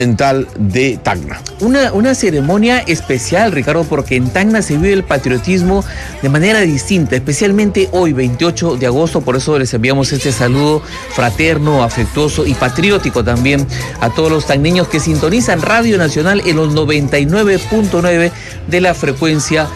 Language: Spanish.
de Tacna. Una ceremonia especial, Ricardo, porque en Tacna se vive el patriotismo de manera distinta, especialmente hoy, 28 de agosto, por eso les enviamos este saludo fraterno, afectuoso y patriótico también a todos los tacneños que sintonizan Radio Nacional en los 99.9 de la frecuencia